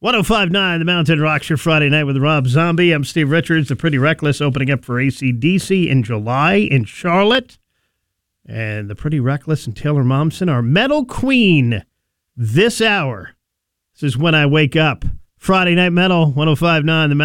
105.9 The Mountain Rocks, your Friday night with Rob Zombie. I'm Steve Richards, the Pretty Reckless, opening up for AC/DC in July in Charlotte. And the Pretty Reckless and Taylor Momsen are Metal Queen this hour. This is When I Wake Up. Friday Night Metal, 105.9 The Mountain.